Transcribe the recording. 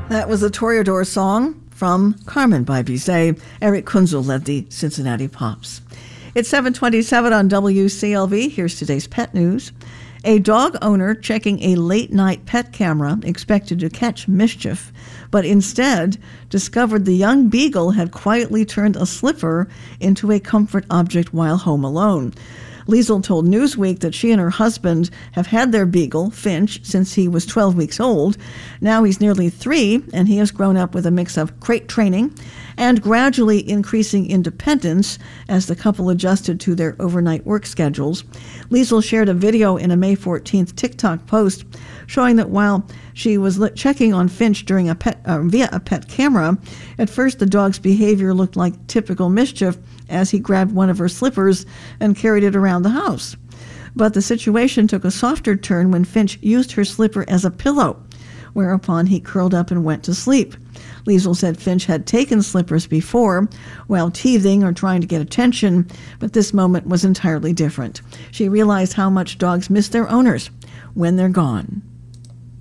That was a Toreador song from Carmen by Bizet. Eric Kunzel led the Cincinnati Pops. It's 7:27 on WCLV. Here's today's pet news. A dog owner checking a late-night pet camera expected to catch mischief, but instead discovered the young beagle had quietly turned a slipper into a comfort object while home alone. Liesl told Newsweek that she and her husband have had their beagle, Finch, since he was 12 weeks old. Now he's nearly 3, and he has grown up with a mix of crate training and gradually increasing independence as the couple adjusted to their overnight work schedules. Liesl shared a video in a May 14th TikTok post showing that while she was checking on Finch during via a pet camera, at first the dog's behavior looked like typical mischief as he grabbed one of her slippers and carried it around the house. But the situation took a softer turn when Finch used her slipper as a pillow, whereupon he curled up and went to sleep. Liesl said Finch had taken slippers before while teething or trying to get attention, but this moment was entirely different. She realized how much dogs miss their owners when they're gone.